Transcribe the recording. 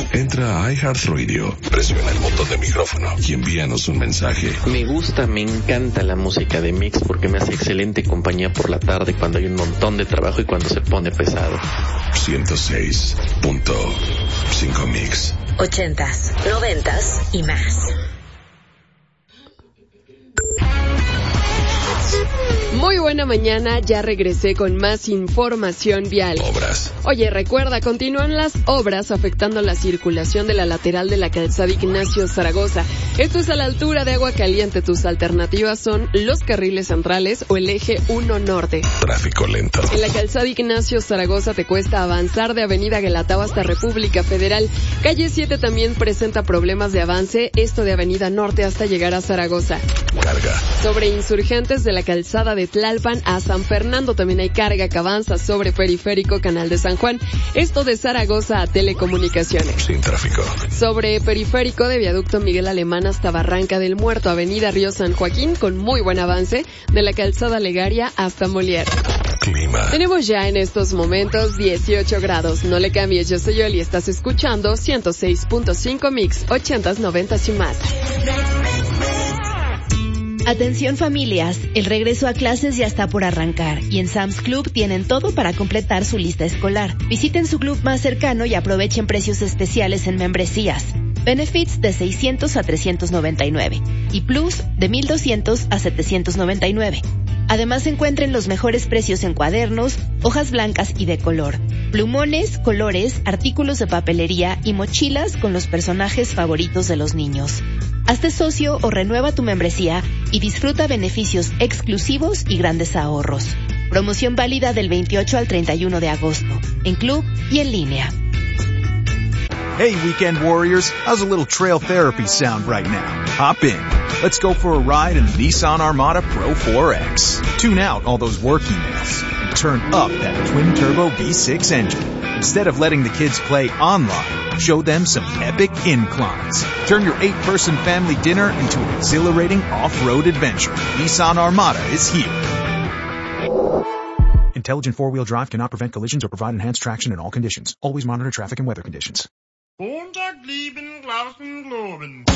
Entra a iHeartRadio, presiona el botón de micrófono y envíanos un mensaje. Me gusta, me encanta la música de Mix porque me hace excelente compañía por la tarde cuando hay un montón de trabajo y cuando se pone pesado. 106.5 Mix. 80s, 90s y más. Muy buena mañana, ya regresé con más información vial. Obras. Oye, recuerda, continúan las obras afectando la circulación de la lateral de la calzada Ignacio Zaragoza. Esto es a la altura de Agua Caliente. Tus alternativas son los carriles centrales o el eje 1 norte. Tráfico lento. En la calzada Ignacio Zaragoza te cuesta avanzar de Avenida Guelatao hasta República Federal. Calle 7 también presenta problemas de avance, esto de Avenida Norte hasta llegar a Zaragoza. Carga. Sobre Insurgentes de la calzada de Tlalpan a San Fernando también hay carga que avanza sobre Periférico Canal de San Juan, esto de Zaragoza a Telecomunicaciones. Sin tráfico. Sobre Periférico de Viaducto Miguel Alemán hasta Barranca del Muerto, Avenida Río San Joaquín con muy buen avance, de la calzada Legaria hasta Molière. Clima. Tenemos ya en estos momentos 18 grados. No le cambies, yo soy Yoli y estás escuchando 106.5 Mix, 80s, 90s y más. Atención familias, el regreso a clases ya está por arrancar y en Sam's Club tienen todo para completar su lista escolar. Visiten su club más cercano y aprovechen precios especiales en membresías. Benefits de 600 a 399 y Plus de 1200 a 799. Además encuentren los mejores precios en cuadernos, hojas blancas y de color, plumones, colores, artículos de papelería y mochilas con los personajes favoritos de los niños. Hazte socio o renueva tu membresía y disfruta beneficios exclusivos y grandes ahorros. Promoción válida del 28 al 31 de agosto, en club y en línea. Hey, weekend warriors, how's a little trail therapy sound right now? Hop in. Let's go for a ride in the Nissan Armada Pro 4X. Tune out all those work emails and turn up that twin-turbo V6 engine. Instead of letting the kids play online, show them some epic inclines. Turn your 8-person family dinner into an exhilarating off-road adventure. Nissan Armada is here. Intelligent four-wheel drive cannot prevent collisions or provide enhanced traction in all conditions. Always monitor traffic and weather conditions.